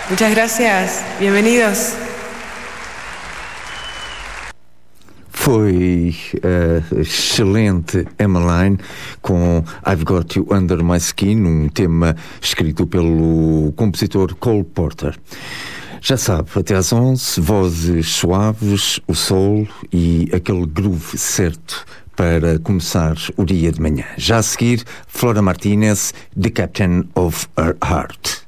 Muchas gracias. Bienvenidos. Foi a excelente Emmeline com I've Got You Under My Skin, um tema escrito pelo compositor Cole Porter. Já sabe, até às 11, vozes suaves, o soul e aquele groove certo para começar o dia de manhã. Já a seguir, Flora Martinez, The Captain of Her Heart.